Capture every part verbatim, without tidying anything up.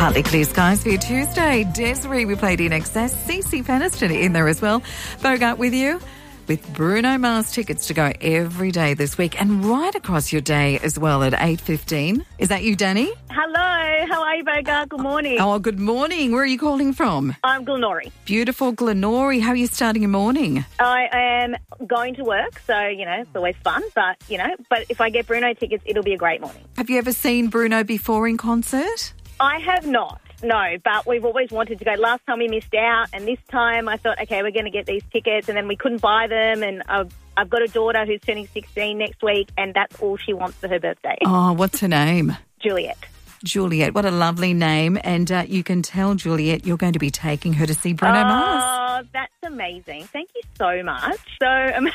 Partly clear skies for your Tuesday. Desiree, we played In Excess. Cece Peniston in there as well. Bogart with you with Bruno Mars tickets to go every day this week and right across your day as well at eight fifteen. Is that you, Danny? Hello. How are you, Bogart? Good morning. Oh, good morning. Where are you calling from? I'm Glenorrhy. Beautiful Glenorrhy. How are you starting your morning? I am going to work, so, you know, it's always fun, but, you know, but if I get Bruno tickets, it'll be a great morning. Have you ever seen Bruno before in concert? I have not. No, but we've always wanted to go. Last time we missed out, and this time I thought, okay, we're going to get these tickets, and then we couldn't buy them, and I've, I've got a daughter who's turning sixteen next week, and that's all she wants for her birthday. Oh, what's her name? Juliet. Juliet, what a lovely name, and uh, you can tell Juliet you're going to be taking her to see Bruno oh, Mars. Oh, that's amazing. Thank you so much. So amazing.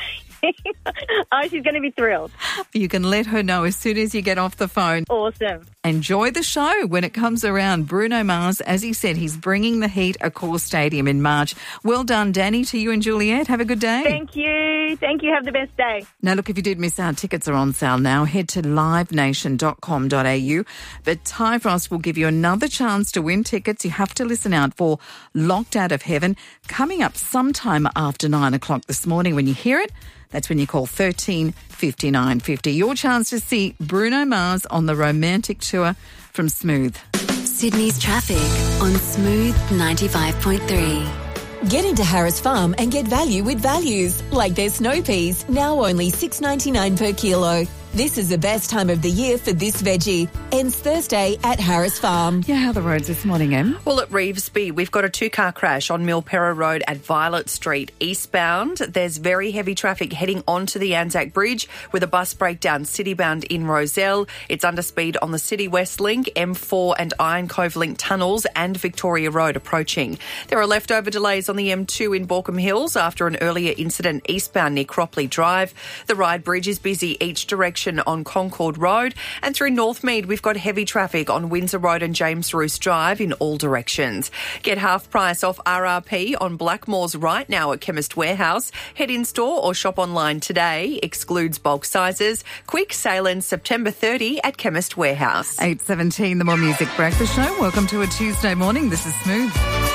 Oh, she's going to be thrilled. You can let her know as soon as you get off the phone. Awesome. Enjoy the show when it comes around. Bruno Mars, as he said, he's bringing the heat at Accor Stadium in March. Well done, Danny, to you and Juliet. Have a good day. Thank you. Thank you. Have the best day. Now, look, if you did miss out, tickets are on sale now. Head to live nation dot com dot a u. But Ty Frost will give you another chance to win tickets. You have to listen out for Locked Out of Heaven coming up sometime after nine o'clock this morning. When you hear it, that's when you call thirteen fifty-nine fifty. Your chance to see Bruno Mars on the romantic tour from Smooth. Sydney's traffic on Smooth ninety-five point three. Get into Harris Farm and get value with values, like their snow peas, now only six ninety-nine per kilo. This is the best time of the year for this veggie. Ends Thursday at Harris Farm. Yeah, how are the roads this morning, Em? Well, at Revesby, we've got a two-car crash on Milperra Road at Violet Street eastbound. There's very heavy traffic heading onto the Anzac Bridge with a bus breakdown citybound in Rozelle. It's under speed on the City West Link, M four and Iron Cove Link tunnels and Victoria Road approaching. There are leftover delays on the M two in Borkham Hills after an earlier incident eastbound near Cropley Drive. The Ryde Bridge is busy each direction on Concord Road, and through Northmead we've got heavy traffic on Windsor Road and James Roos Drive in all directions. Get half price off R R P on Blackmores right now at Chemist Warehouse. Head in store or shop online today. Excludes bulk sizes. Quick sale ends September thirtieth at Chemist Warehouse. eight seventeen, the More Music Breakfast Show. Welcome to a Tuesday morning. This is Smooth.